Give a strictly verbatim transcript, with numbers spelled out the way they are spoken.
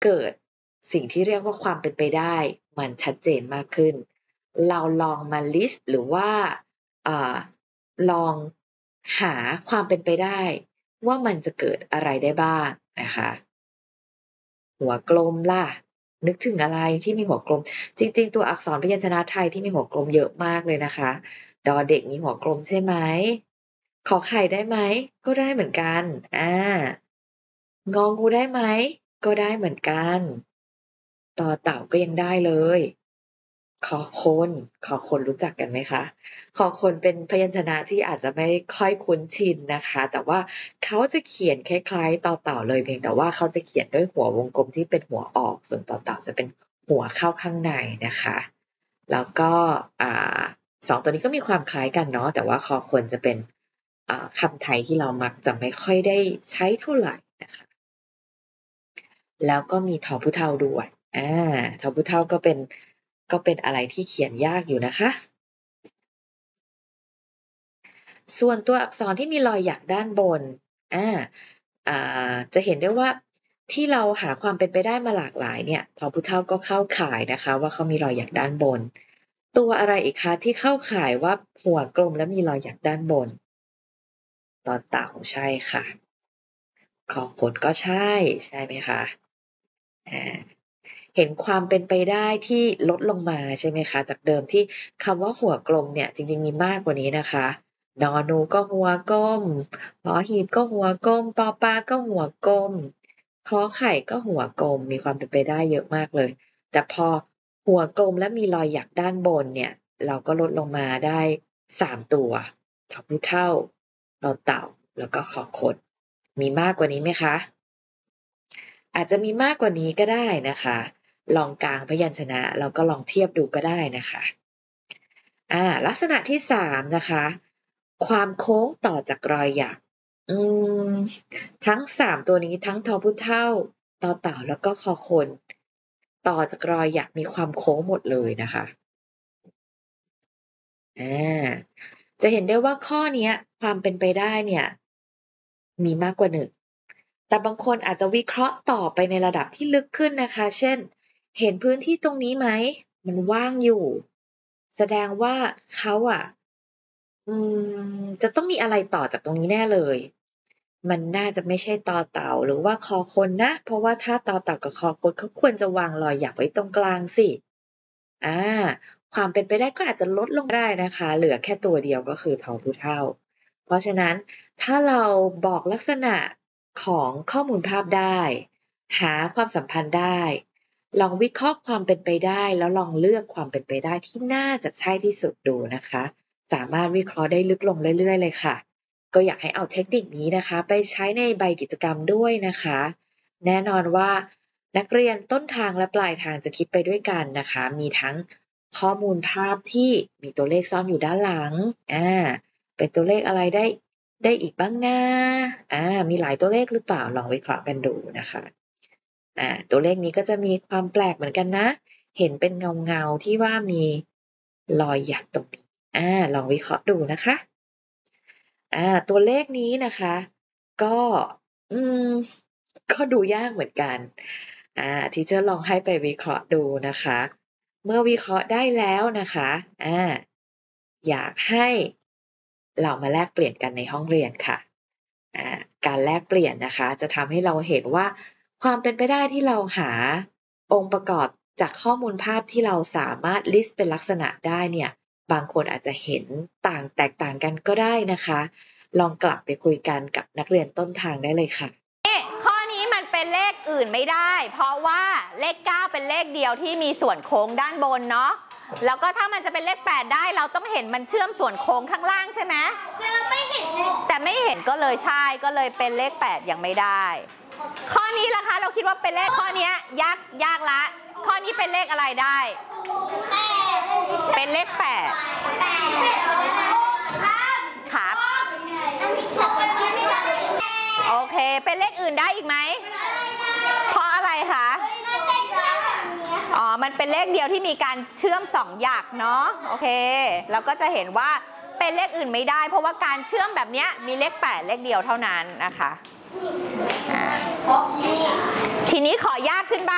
เกิดสิ่งที่เรียกว่าความเป็นไปได้มันชัดเจนมากขึ้นเราลองมาลิสต์หรือว่าอ่าลองหาความเป็นไปได้ว่ามันจะเกิดอะไรได้บ้างนะคะหัวกลมล่ะนึกถึงอะไรที่มีหัวกลมจริงๆตัวอักษรพยัญชนะไทยที่มีหัวกลมเยอะมากเลยนะคะดอเด็กมีหัวกลมใช่ไหมขอไข่ได้ไหมก็ได้เหมือนกันอางองูได้ไหมก็ได้เหมือนกันต่อเต่าก็ยังได้เลยคอคนคอคนรู้จักกันไหมคะคอคนเป็นพยัญชนะที่อาจจะไม่ค่อยคุ้นชินนะคะแต่ว่าเขาจะเขียนคล้ายๆต่อเต่าเลยเพียงแต่ว่าเขาจะเขียนด้วยหัววงกลมที่เป็นหัวออกส่วนต่อเต่าจะเป็นหัวเข้าข้างในนะคะแล้วก็อ่าสองตัวนี้ก็มีความคล้ายกันเนาะแต่ว่าคอคนจะเป็นอ่าคำไทยที่เรามักจะไม่ค่อยได้ใช้เท่าไหร่นะคะแล้วก็มีทอผู้เฒ่าด้วยอาทอผู้เฒ่าก็เป็นก็เป็นอะไรที่เขียนยากอยู่นะคะส่วนตัวอักษรที่มีรอยหยักด้านบนอาอ่าจะเห็นได้ว่าที่เราหาความเป็นไปได้มาหลากหลายเนี่ยทอผู้เฒ่าก็เข้าข่ายนะคะว่าเขามีรอยหยักด้านบนตัวอะไรอีกคะที่เข้าข่ายว่าหัวกลมและมีรอยหยักด้านบนต่อเต่าใช่ค่ะขอขนก็ใช่ใช่ไหมคะอาเห็นความเป็นไปได้ที่ลดลงมาใช่ไหมคะจากเดิมที่คำว่าหัวกลมเนี่ยจริงๆมีมากกว่านี้นะคะนอนูก็หัวก้มหอหีบก็หัวก้มปอปลาก็หัวกลมขอไข่ก็หัวกลมมีความเป็นไปได้เยอะมากเลยแต่พอหัวกลมและมีรอยหยักด้านบนเนี่ยเราก็ลดลงมาได้สามตัวทผู้เฒ่าต่อเต่าแล้วก็ขอคนมีมากกว่านี้ไหมคะ อาจจะมีมากกว่านี้ก็ได้นะคะ ลองกางพยัญชนะแล้วก็ลองเทียบดูก็ได้นะคะอ่าลักษณะที่สามนะคะความโค้งต่อจากรอยหยักอืมทั้งสามตัวนี้ทั้งทอผู้เฒ่าต่อเต่าแล้วก็คอคนต่อจากรอยหยักมีความโค้งหมดเลยนะคะอาจะเห็นได้ว่าข้อเนี้ยความเป็นไปได้เนี่ยมีมากกว่าหนึ่ง แต่บางคนอาจจะวิเคราะห์ต่อไปในระดับที่ลึกขึ้นนะคะ เช่น เห็นพื้นที่ตรงนี้ไหม มันว่างอยู่ แสดงว่าเขาอะอืมจะต้องมีอะไรต่อจากตรงนี้แน่เลย มันน่าจะไม่ใช่ตอเต่าหรือว่าคอคนนะ เพราะว่าถ้าตอเต่ากับคอคนเขาควรจะวางรอยหยักไว้ตรงกลางสิอาความเป็นไปได้ก็อาจจะลดลงได้นะคะ เหลือแค่ตัวเดียวก็คือทอผู้เฒ่า เพราะฉะนั้นถ้าเราบอกลักษณะของข้อมูลภาพได้หาความสัมพันธ์ได้ลองวิเคราะห์ความเป็นไปได้แล้วลองเลือกความเป็นไปได้ที่น่าจะใช่ที่สุดดูนะคะสามารถวิเคราะห์ได้ลึกลงเรื่อยๆเลยค่ะก็อยากให้เอาเทคนิคนี้นะคะไปใช้ในใบกิจกรรมด้วยนะคะแน่นอนว่านักเรียนต้นทางและปลายทางจะคิดไปด้วยกันนะคะมีทั้งข้อมูลภาพที่มีตัวเลขซ่อนอยู่ด้านหลังอา เป็นตัวเลขอะไรได้ได้อีกบ้างนะอามีหลายตัวเลขหรือเปล่าลองวิเคราะห์กันดูนะคะอาตัวเลขนี้ก็จะมีความแปลกเหมือนกันนะเห็นเป็นเงาๆที่ว่ามีรอยหยักตรงนี้อาลองวิเคราะห์ดูนะคะอาตัวเลขนี้นะคะก็อืมก็ดูยากเหมือนกันอ่าทีเชอร์ลองให้ไปวิเคราะห์ดูนะคะเมื่อวิเคราะห์ได้แล้วนะคะอาอยากให้เรามาแลกเปลี่ยนกันในห้องเรียนค่ะอ่าการแลกเปลี่ยนนะคะจะทำให้เราเห็นว่าความเป็นไปได้ที่เราหาองค์ประกอบจากข้อมูลภาพที่เราสามารถลิสต์เป็นลักษณะได้เนี่ยบางคนอาจจะเห็นต่างแตกต่างกันก็ได้นะคะลองกลับไปคุยกันกับนักเรียนต้นทางได้เลยค่ะข้อนี้มันเป็นเลขอื่นไม่ได้เพราะว่าเลขเก้าเป็นเลขเดียวที่มีส่วนโค้งด้านบนเนาะแล้วก็ถ้ามันจะเป็นเลขแปดได้เราต้องเห็นมันเชื่อมส่วนโค้งข้างล่างใช่ไหมแต่เราไม่เห็นแต่ไม่เห็นก็เลยใช่ก็เลยเป็นเลขแปดยังไม่ได้ข้อนี้ล่ะคะเราคิดว่าเป็นเลขข้อนี้ยากยากละข้อนี้เป็นเลขอะไรได้เป็นเลขแปดครับโอเคเป็นเลขอื่นได้อีกไหมเพราะอะไรคะอ๋อมันเป็นเลขเดียวที่มีการเชื่อมสองหยักเนาะโอเคเราก็จะเห็นว่าเป็นเลขอื่นไม่ได้เพราะว่าการเชื่อมแบบนี้มีเลขแปดเลขเดียวเท่านั้นนะคะทีนี้ขอยากขึ้นบ้าง